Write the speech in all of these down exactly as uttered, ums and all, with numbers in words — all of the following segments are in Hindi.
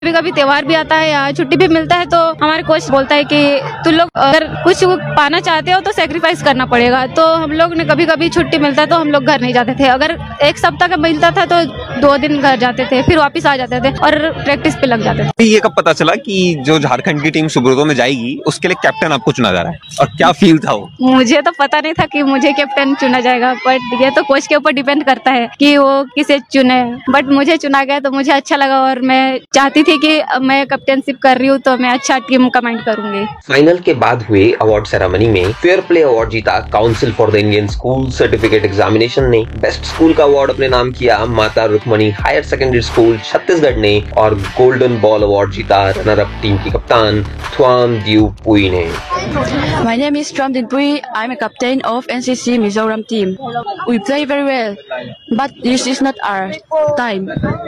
कभी कभी त्योहार भी आता है या छुट्टी भी मिलता है तो हमारे कोच बोलता है कि तुम लोग अगर कुछ पाना चाहते हो तो सेक्रीफाइस करना पड़ेगा। तो हम लोग ने कभी कभी छुट्टी मिलता है तो हम लोग घर नहीं जाते थे। अगर एक सप्ताह का मिलता था तो दो दिन घर जाते थे, फिर वापस आ जाते थे और प्रैक्टिस पे लग जाते थे। ये कब पता चला कि जो झारखंड की टीम सुब्रतो में जाएगी उसके लिए कैप्टन आपको चुना जा रहा है, और क्या फील था वो? मुझे तो पता नहीं था कि मुझे कैप्टन चुना जाएगा, बट ये तो कोच के ऊपर डिपेंड करता है कि वो किसे चुने। बट मुझे चुना गया तो मुझे अच्छा लगा और मैं चाहती थी कि मैं कैप्टनशिप कर रही हूँ तो मैं अच्छा टीम कमांड करूंगी। फाइनल के बाद हुए अवार्ड सेरेमनी में फेयर प्ले अवार्ड जीता council for the Indian school certificate examination ने। बेस्ट स्कूल का अवार्ड अपने नाम किया माता Rukmini higher secondary school Chhattisgarh ने, और गोल्डन बॉल अवार्ड जीता रनर अप टीम की कप्तान थुआम दिउ पुई ने। My name is Thuam Dinh Pui. I'm a captain of N C C Mizoram team. We play very well, but this is not our time.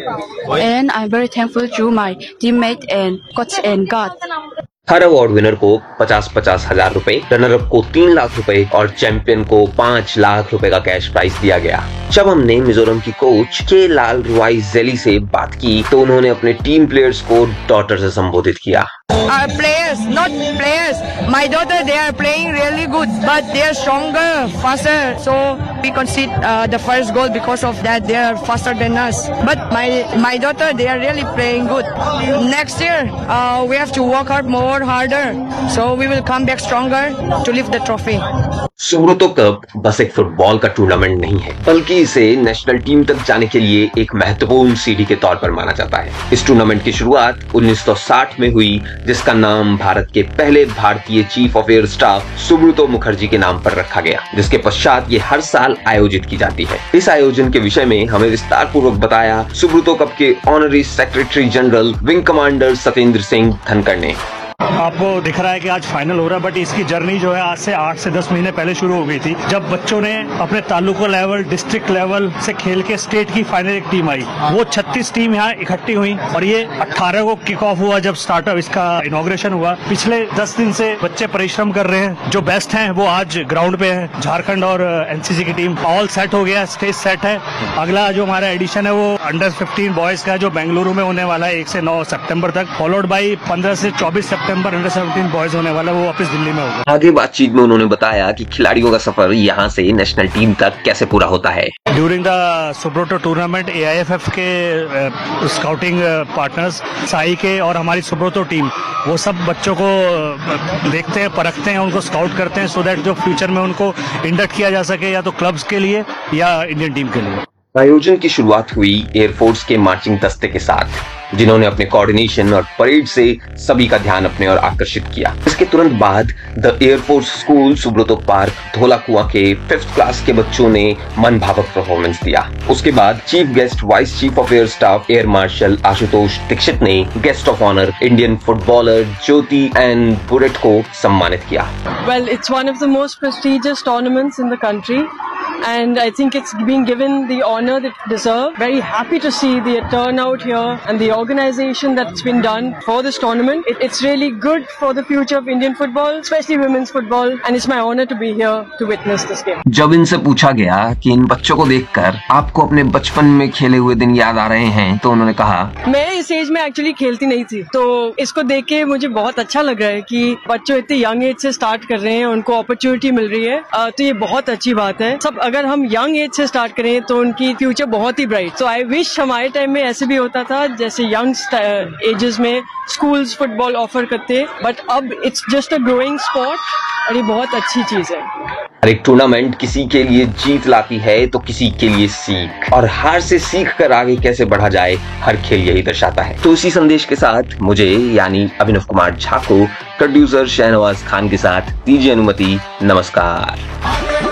And I'm very thankful to my teammate and coach and God. Her award winner को पचास पचास हजार रुपए, रनर अप को तीन लाख रुपए और चैंपियन को पाँच लाख रुपए का कैश प्राइज दिया गया। जब हमने मिजोरम की कोच के लाल रुवाई जेली से बात की तो उन्होंने अपने टीम प्लेयर्स को डॉटर से संबोधित किया। Our players, not players. My daughter, they are playing really good, but they are stronger, faster. So we concede uh, the first goal because of that. They are faster than us. But my my daughter, they are really playing good. Next year, uh, we have to work hard more, harder. So we will come back stronger to lift the trophy. Subroto cup बस एक फुटबॉल का टूर्नामेंट नहीं है, बल्कि इसे नेशनल टीम तक जाने के लिए एक महत्वपूर्ण सीढ़ी के तौर पर माना जाता है। इस टूर्नामेंट की शुरुआत उन्नीस सौ साठ में हुई, जिसका नाम भारत के पहले भारतीय chief of air staff Subroto Mukherjee के नाम पर रखा गया, जिसके पश्चात ये हर साल आयोजित की जाती है। इस आयोजन के विषय में हमें विस्तार पूर्वक बताया सुब्रतो कप के honorary secretary general wing commander Satyendra Singh Dhankhar ने। आपको दिख रहा है कि आज फाइनल हो रहा है, बट इसकी जर्नी जो है आज से आठ से दस महीने पहले शुरू हो गई थी, जब बच्चों ने अपने तालुका लेवल, डिस्ट्रिक्ट लेवल से खेल के स्टेट की फाइनल एक टीम आई। वो छत्तीस टीम यहाँ इकट्ठी हुई और ये अठारह को किक ऑफ हुआ जब स्टार्टअप इसका इनॉग्रेशन हुआ। पिछले दस दिन से बच्चे परिश्रम कर रहे हैं, जो बेस्ट हैं वो आज ग्राउंड पे हैं। झारखंड और एनसीसी की टीम ऑल सेट हो गया, स्टेज सेट है। अगला जो हमारा एडिशन है वो अंडर फिफ्टीन बॉयज का, जो बेंगलुरु में होने वाला है एक से नौ सितंबर तक, फॉलोड बाई पंद्रह से चौबीस सितंबर अंडर सेवनटीन बॉयज होने वाला, वो वापस दिल्ली में होगा। आगे बातचीत में उन्होंने बताया कि खिलाड़ियों का सफर यहाँ से नेशनल टीम तक कैसे पूरा होता है। During the Subroto tournament A I F F के स्काउटिंग पार्टनर्स साई के और हमारी सुब्रतो टीम, वो सब बच्चों को देखते हैं, परखते हैं, उनको स्काउट करते हैं, सो दैट जो फ्यूचर में उनको इंडक्ट किया जा सके या तो क्लब्स के लिए या इंडियन टीम के लिए। आयोजन की शुरुआत हुई एयरफोर्स के मार्चिंग दस्ते के साथ, जिन्होंने अपने कोऑर्डिनेशन और परेड से सभी का ध्यान अपने ओर आकर्षित किया। इसके तुरंत बाद the air force school Subroto park धोला कुआं के फिफ्थ क्लास के बच्चों ने मन भावक परफॉर्मेंस दिया। उसके बाद chief guest vice chief of air staff air marshal Ashutosh Dixit ने guest of honour Indian footballer Jyoti N बुरेट को सम्मानित किया। Well, it's one of the most prestigious tournaments in the country, and I think it's being given the honor that it deserves. Very happy to see the turnout here and the organization that's been done for this tournament. It, it's really good for the future of Indian football, especially women's football, and it's my honor to be here to witness this game. जब इनसे पूछा गया कि इन बच्चों को देखकर आपको अपने बचपन में खेले हुए दिन याद आ रहे हैं, तो उन्होंने कहा, मैं इस एज में एक्चुअली खेलती नहीं थी, तो इसको देख के मुझे बहुत अच्छा लग रहा है कि बच्चों इतने यंग एज से स्टार्ट कर रहे हैं, उनको अपॉर्चुनिटी मिल रही है, तो ये बहुत अच्छी बात है। सब अगर हम यंग एज से स्टार्ट करें तो उनकी फ्यूचर बहुत ही ब्राइट। सो आई विश हमारे टाइम में ऐसे भी होता था, जैसे यंग एजेस में स्कूल्स फुटबॉल ऑफर करते, बट अब it's just a growing sport और ये बहुत अच्छी चीज है। हर एक टूर्नामेंट किसी के लिए जीत लाती है तो किसी के लिए सीख, और हार से सीख कर आगे कैसे बढ़ा जाए, हर खेल यही दर्शाता है। तो इसी संदेश के साथ मुझे यानी अभिनव कुमार झा को प्रोड्यूसर शहनवाज खान के साथ दीजिए अनुमति। नमस्कार।